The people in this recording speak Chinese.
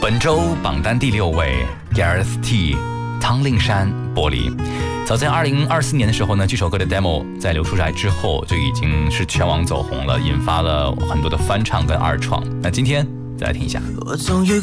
本周榜单第6位 Gareth T 汤令山玻璃。早在2024年的时候呢，这首歌的 demo 在流出来之后就已经是全网走红了，引发了很多的翻唱跟二创。那今天再来听一下。